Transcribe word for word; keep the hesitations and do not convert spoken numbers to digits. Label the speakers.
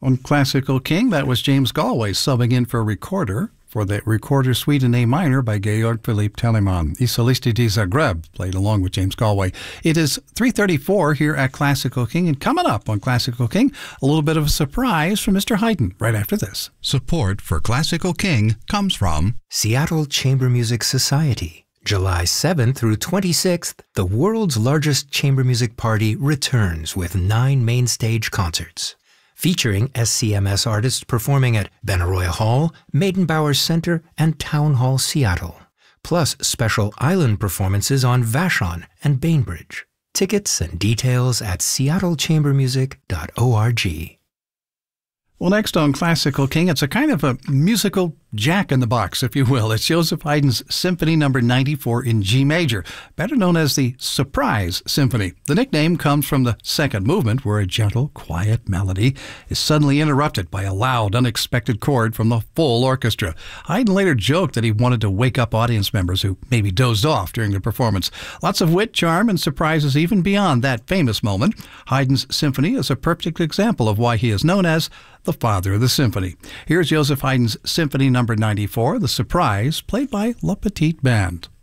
Speaker 1: On Classical King, that was James Galway subbing in for Recorder for the Recorder Suite in A minor by Georg Philipp Telemann. I Solisti di Zagreb played along with James Galway. It is three thirty-four here at Classical King, and coming up on Classical King, a little bit of a surprise from Mister Haydn right after this.
Speaker 2: Support for Classical King comes from
Speaker 3: Seattle Chamber Music Society. July seventh through twenty-sixth, the world's largest chamber music party returns with nine main stage concerts, featuring S C M S artists performing at Benaroya Hall, Maidenbauer Center, and Town Hall Seattle, plus special island performances on Vashon and Bainbridge. Tickets and details at seattle chamber music dot org.
Speaker 1: Well, next on Classical King, it's a kind of a musical jack-in-the-box, if you will. It's Joseph Haydn's Symphony Number ninety-four in G major, better known as the Surprise Symphony. The nickname comes from the second movement, where a gentle, quiet melody is suddenly interrupted by a loud, unexpected chord from the full orchestra. Haydn later joked that he wanted to wake up audience members who maybe dozed off during the performance. Lots of wit, charm, and surprises even beyond that famous moment. Haydn's symphony is a perfect example of why he is known as the father of the symphony. Here's Joseph Haydn's Symphony Number ninety-four, The Surprise, played by La Petite Band.